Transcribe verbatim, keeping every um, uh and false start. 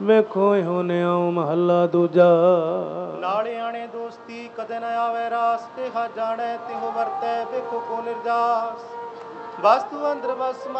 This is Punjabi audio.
ਵੇਖੋ ਇਹੋ ਨਿਆਉ ਮਹੱਲਾ ਦੂਜਾ। ਨਾਲੇ ਆਣੇ ਦੋਸਤੀ ਕਦੇ ਨਾ ਆਵੇ ਰਾਸ, ਤੇ ਹਾ ਜਾਣੈ ਤਿਹੋ ਵਰਤੈ ਵੇਖੋ ਕੋ ਨਿਰਜਾਸ। ਵਸਤੂ ਅੰਦਰ ਵਸ